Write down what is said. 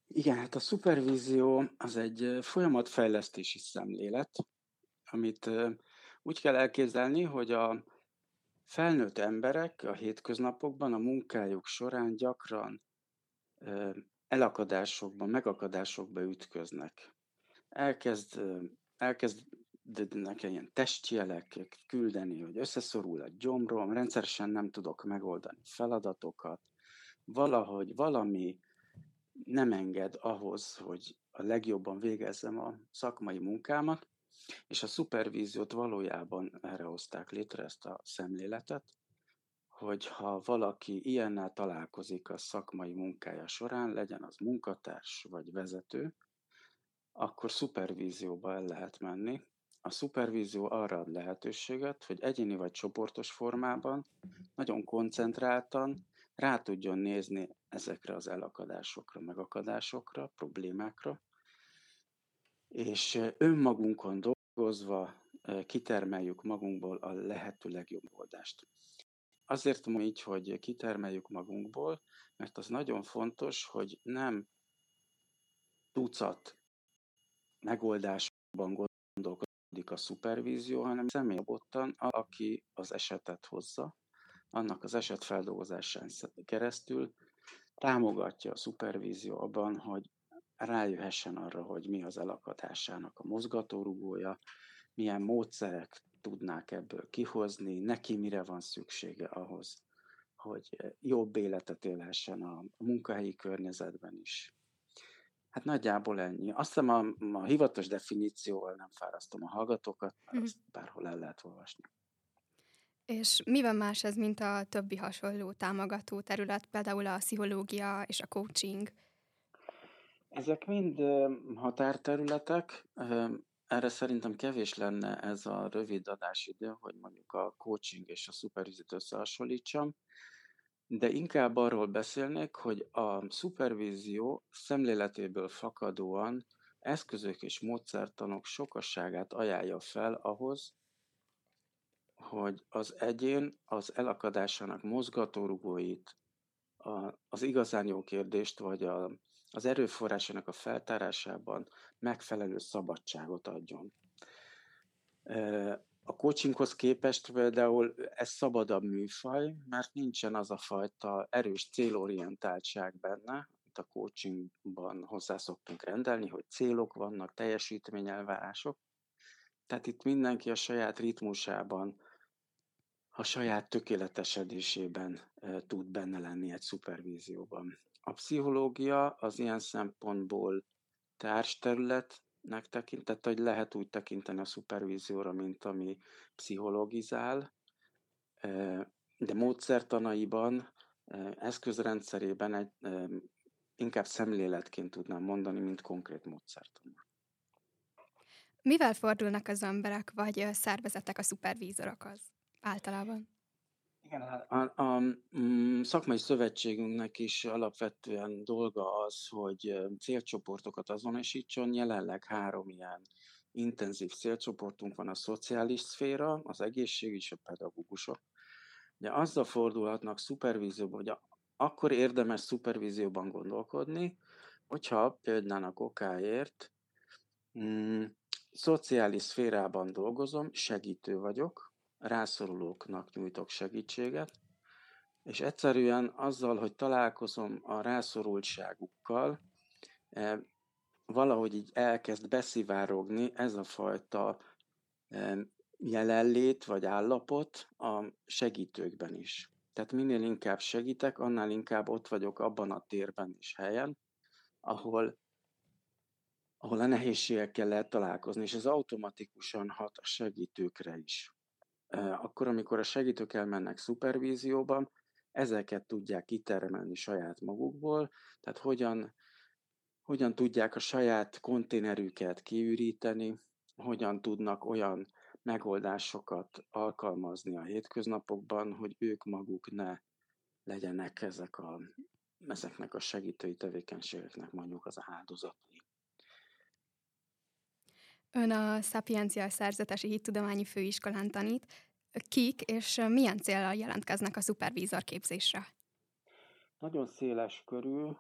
Igen, hát a szupervízió az egy folyamatfejlesztési szemlélet, amit úgy kell elképzelni, hogy a felnőtt emberek a hétköznapokban, a munkájuk során gyakran ö, elakadásokba, megakadásokba ütköznek. Elkezdődnek ilyen testjelek küldeni, hogy összeszorul a gyomrom, rendszeresen nem tudok megoldani feladatokat, valahogy valami nem enged ahhoz, hogy a legjobban végezzem a szakmai munkámat, és a szupervíziót valójában erre hozták létre, ezt a szemléletet, hogy ha valaki ilyennel találkozik a szakmai munkája során, legyen az munkatárs vagy vezető, akkor szupervízióba el lehet menni. A szupervízió arra ad lehetőséget, hogy egyéni vagy csoportos formában nagyon koncentráltan rá tudjon nézni ezekre az elakadásokra, megakadásokra, problémákra, és önmagunkon dolgozva kitermeljük magunkból a lehető legjobb megoldást. Azért mondom így, hogy kitermeljük magunkból, mert az nagyon fontos, hogy nem tucat megoldásban gondolkodik a szupervízió, hanem személyabottan, aki az esetet hozza, annak az esetfeldolgozásán keresztül támogatja a szupervízió abban, hogy rájöhessen arra, hogy mi az elakadásának a mozgatórugója, milyen módszerek tudnák ebből kihozni, neki mire van szüksége ahhoz, hogy jobb életet élhessen a munkahelyi környezetben is. Hát nagyjából ennyi. Azt hiszem a hivatalos definícióval nem fárasztom a hallgatókat, mert Mhm. azt bárhol el lehet olvasni. És miben más ez, mint a többi hasonló támogató terület, például a pszichológia és a coaching? Ezek mind határterületek. Erre szerintem kevés lenne ez a rövid adásidő, hogy mondjuk a coaching és a szupervíziót összehasonlítsam, de inkább arról beszélnék, hogy a szupervízió szemléletéből fakadóan eszközök és módszertanok sokasságát ajánlja fel ahhoz, hogy az egyén az elakadásának mozgatórugóit, az igazán jó kérdést, vagy az erőforrásának a feltárásában megfelelő szabadságot adjon. A coachinghoz képest például ez szabadabb műfaj, mert nincsen az a fajta erős célorientáltság benne, amit a coachingban hozzá szoktunk rendelni, hogy célok vannak, teljesítményelvárások. Tehát itt mindenki a saját ritmusában, a saját tökéletesedésében tud benne lenni egy szupervízióban. A pszichológia az ilyen szempontból társterületnek tekintett, hogy lehet úgy tekinteni a szupervízióra, mint ami pszichologizál, de módszertanaiban, eszközrendszerében inkább szemléletként tudnám mondani, mint konkrét módszertan. Mivel fordulnak az emberek vagy szervezetek a szupervízorokhoz általában? Igen, szakmai szövetségünknek is alapvetően dolga az, hogy célcsoportokat azonosítson. Jelenleg 3 ilyen intenzív célcsoportunk van: a szociális szféra, az egészség és a pedagógusok. Ugye azzal fordulhatnak szupervízióba, hogy akkor érdemes szupervízióban gondolkodni, hogyha példának okáért szociális szférában dolgozom, segítő vagyok, rászorulóknak nyújtok segítséget, és egyszerűen azzal, hogy találkozom a rászorultságukkal, valahogy így elkezd beszivárogni ez a fajta jelenlét vagy állapot a segítőkben is. Tehát minél inkább segítek, annál inkább ott vagyok abban a térben és helyen, ahol a nehézségekkel lehet találkozni, és ez automatikusan hat a segítőkre is. Akkor, amikor a segítők elmennek szupervízióba, ezeket tudják kitermelni saját magukból, tehát hogyan tudják a saját konténerüket kiüríteni, hogyan tudnak olyan megoldásokat alkalmazni a hétköznapokban, hogy ők maguk ne legyenek ezeknek a segítői tevékenységeknek mondjuk az áldozatai. Ön a Szapiencia Szerzetesi Hittudományi Főiskolán tanít. Kik és milyen céllal jelentkeznek a szupervízor képzésre? Nagyon széles körű,